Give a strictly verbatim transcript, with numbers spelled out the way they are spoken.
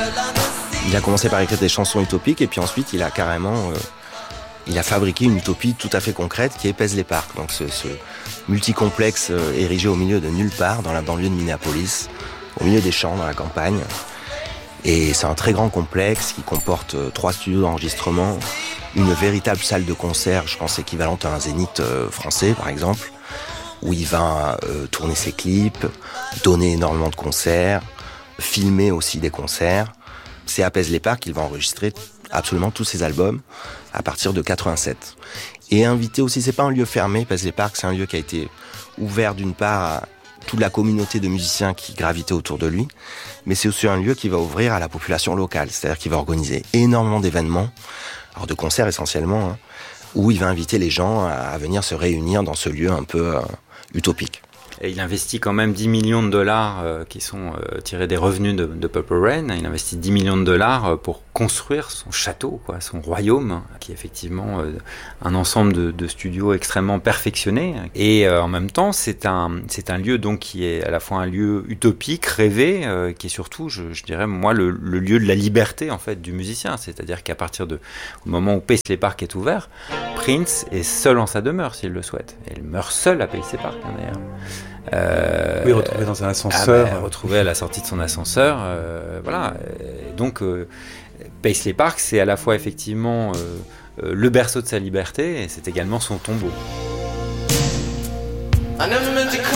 Il a commencé par écrire des chansons utopiques et puis ensuite il a carrément... Euh, il a fabriqué une utopie tout à fait concrète qui est Paisley Park. Donc ce, ce multicomplexe euh, érigé au milieu de nulle part dans la banlieue de Minneapolis, au milieu des champs, dans la campagne. Et c'est un très grand complexe qui comporte euh, trois studios d'enregistrement, une véritable salle de concert, je pense équivalente à un zénith euh, français par exemple, où il va euh, tourner ses clips, donner énormément de concerts, filmer aussi des concerts. C'est à Paisley Park qu'il va enregistrer absolument tous ses albums à partir de quatre-vingt-sept. Et invité aussi, c'est pas un lieu fermé, Paisley Park, c'est un lieu qui a été ouvert d'une part à toute la communauté de musiciens qui gravitaient autour de lui, mais c'est aussi un lieu qui va ouvrir à la population locale, c'est-à-dire qu'il va organiser énormément d'événements, alors de concerts essentiellement, hein, où il va inviter les gens à venir se réunir dans ce lieu un peu euh, utopique. Et il investit quand même dix millions de dollars euh, qui sont euh, tirés des revenus de, de Purple Rain. Il investit dix millions de dollars euh, pour construire son château, quoi, son royaume, qui est effectivement euh, un ensemble de, de studios extrêmement perfectionnés. Et euh, en même temps, c'est un, c'est un lieu donc qui est à la fois un lieu utopique, rêvé, euh, qui est surtout, je, je dirais, moi, le, le lieu de la liberté en fait du musicien. C'est-à-dire qu'à partir de, au moment où Paisley Park est ouvert, Prince est seul en sa demeure s'il le souhaite. Et il meurt seul à Paisley Park, hein, d'ailleurs. Euh, oui, retrouvé dans un ascenseur. Ah bah, retrouvé à la sortie de son ascenseur. Euh, voilà. Et donc, euh, Paisley Park, c'est à la fois effectivement euh, euh, le berceau de sa liberté et c'est également son tombeau. I never meant to